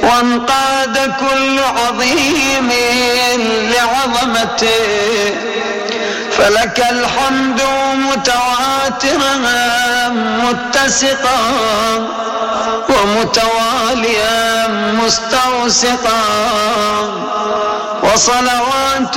وانقاد كل عظيم لعظمته، فلك الحمد متواترا متسقا ومتواليا مستوسقا، وصلوات